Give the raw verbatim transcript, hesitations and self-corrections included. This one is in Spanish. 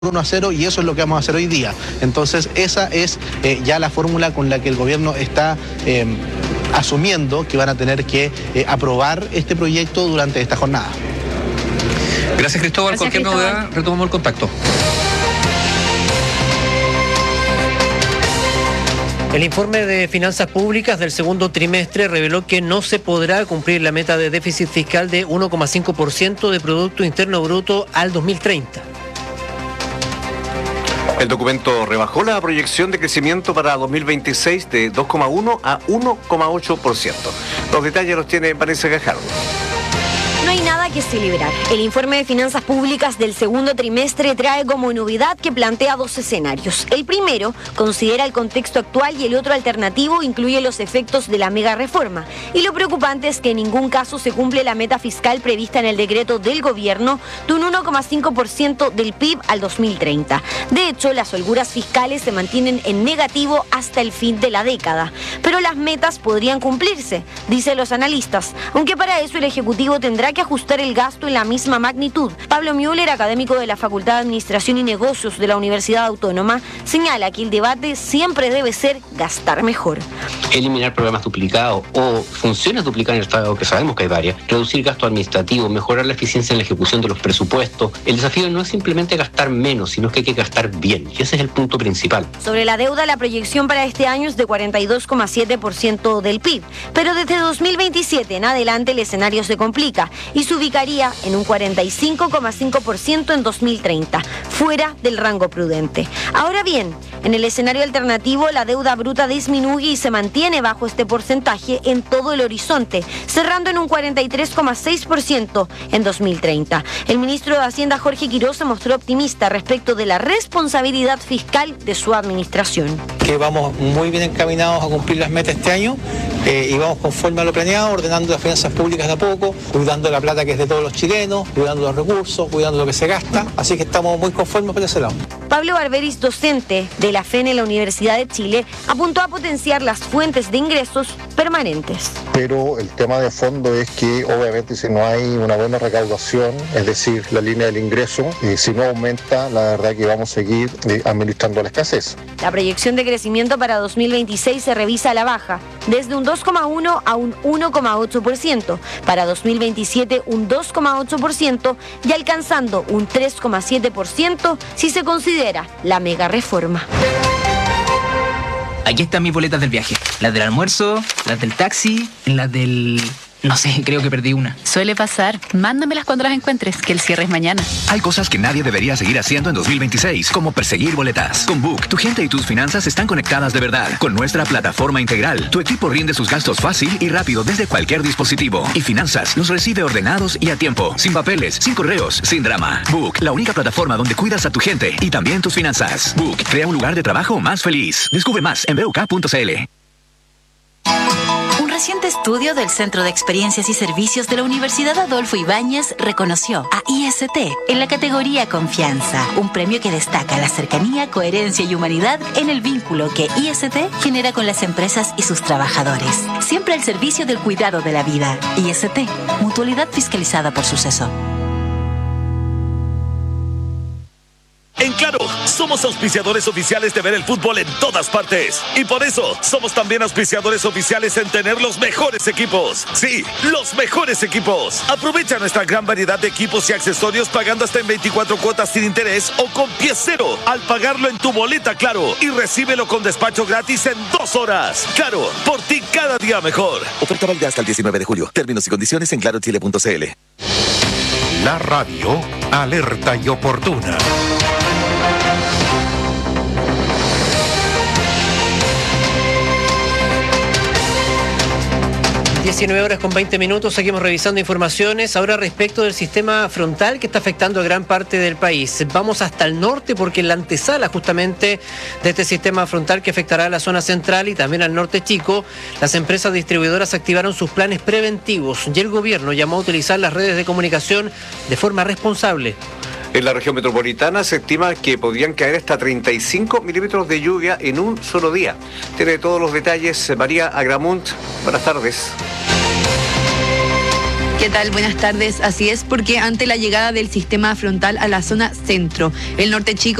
uno a cero y eso es lo que vamos a hacer hoy día. Entonces esa es eh, ya la fórmula con la que el gobierno está eh, asumiendo que van a tener que eh, aprobar este proyecto durante esta jornada. Gracias, Cristóbal. Gracias, Cualquier Cristóbal. novedad, retomamos el contacto. El informe de finanzas públicas del segundo trimestre reveló que no se podrá cumplir la meta de déficit fiscal de uno coma cinco por ciento de Producto Interno Bruto al dos mil treinta. El documento rebajó la proyección de crecimiento para dos mil veintiséis de dos coma uno a uno coma ocho por ciento. Los detalles los tiene Vanessa Gajardo. No hay nada que celebrar. El informe de finanzas públicas del segundo trimestre trae como novedad que plantea dos escenarios. El primero considera el contexto actual y el otro alternativo incluye los efectos de la mega reforma. Y lo preocupante es que en ningún caso se cumple la meta fiscal prevista en el decreto del gobierno de un uno coma cinco por ciento del P I B al dos mil treinta. De hecho, las holguras fiscales se mantienen en negativo hasta el fin de la década. Pero las metas podrían cumplirse, dicen los analistas, aunque para eso el Ejecutivo tendrá que ajustar el gasto en la misma magnitud. Pablo Müller, académico de la Facultad de Administración y Negocios de la Universidad Autónoma, señala que el debate siempre debe ser gastar mejor. Eliminar programas duplicados o funciones duplicadas en el Estado, que sabemos que hay varias, reducir gasto administrativo, mejorar la eficiencia en la ejecución de los presupuestos. El desafío no es simplemente gastar menos, sino que hay que gastar bien, y ese es el punto principal. Sobre la deuda, la proyección para este año es de cuarenta y dos coma siete por ciento del P I B, pero desde dos mil veintisiete en adelante el escenario se complica y se ubicaría en un cuarenta y cinco coma cinco por ciento en dos mil treinta, fuera del rango prudente. Ahora bien, en el escenario alternativo, la deuda bruta disminuye y se mantiene bajo este porcentaje en todo el horizonte, cerrando en un cuarenta y tres coma seis por ciento en dos mil treinta. El ministro de Hacienda, Jorge Quiroz, se mostró optimista respecto de la responsabilidad fiscal de su administración. Que vamos muy bien encaminados a cumplir las metas este año eh, y vamos conforme a lo planeado, ordenando las finanzas públicas de a poco, cuidando la plata que es de todos los chilenos, cuidando los recursos, cuidando lo que se gasta, así que estamos muy conformes por ese lado. Pablo Barberis, docente de la F E N en la Universidad de Chile, apuntó a potenciar las fuentes de ingresos permanentes. Pero el tema de fondo es que obviamente si no hay una buena recaudación, es decir, la línea del ingreso, eh, si no aumenta, la verdad que vamos a seguir eh, administrando la escasez. La proyección de crecimiento para dos mil veintiséis se revisa a la baja, desde un dos coma uno a un uno coma ocho por ciento, para dos mil veintisiete un dos coma ocho por ciento y alcanzando un tres coma siete por ciento si se considera la mega reforma. Aquí están mis boletas del viaje. Las del almuerzo, las del taxi, las del... No sé, creo que perdí una. Suele pasar. Mándamelas cuando las encuentres, que el cierre es mañana. Hay cosas que nadie debería seguir haciendo en dos mil veintiséis, como perseguir boletas. Con Book, tu gente y tus finanzas están conectadas de verdad. Con nuestra plataforma integral, tu equipo rinde sus gastos fácil y rápido desde cualquier dispositivo. Y finanzas los recibe ordenados y a tiempo. Sin papeles, sin correos, sin drama. Book, la única plataforma donde cuidas a tu gente y también tus finanzas. Book, crea un lugar de trabajo más feliz. Descubre más en b u k punto c l. Un reciente estudio del Centro de Experiencias y Servicios de la Universidad Adolfo Ibáñez reconoció a I S T en la categoría Confianza, un premio que destaca la cercanía, coherencia y humanidad en el vínculo que I S T genera con las empresas y sus trabajadores. Siempre al servicio del cuidado de la vida. I S T, mutualidad fiscalizada por Suceso. En Claro, somos auspiciadores oficiales de ver el fútbol en todas partes. Y por eso, somos también auspiciadores oficiales en tener los mejores equipos. Sí, los mejores equipos. Aprovecha nuestra gran variedad de equipos y accesorios pagando hasta en veinticuatro cuotas sin interés o con pie cero al pagarlo en tu boleta Claro. Y recíbelo con despacho gratis en dos horas. Claro, por ti cada día mejor. Oferta válida hasta el diecinueve de julio. Términos y condiciones en claro chile punto c l. La radio, alerta y oportuna. diecinueve horas con veinte minutos, seguimos revisando informaciones. Ahora respecto del sistema frontal que está afectando a gran parte del país. Vamos hasta el norte porque en la antesala justamente de este sistema frontal que afectará a la zona central y también al norte chico, las empresas distribuidoras activaron sus planes preventivos y el gobierno llamó a utilizar las redes de comunicación de forma responsable. En la región metropolitana se estima que podrían caer hasta treinta y cinco milímetros de lluvia en un solo día. Tiene todos los detalles María Agramunt. Buenas tardes. ¿Qué tal? Buenas tardes. Así es, porque ante la llegada del sistema frontal a la zona centro, el norte chico